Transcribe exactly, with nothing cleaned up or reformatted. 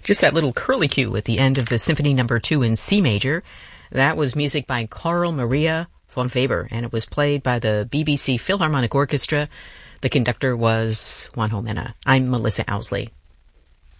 Just that little curlicue at the end of the Symphony Number Two in C major. That was music by Carl Maria von Weber, and it was played by the B B C Philharmonic Orchestra. The conductor was Juan Jomena. I'm Melissa Owsley.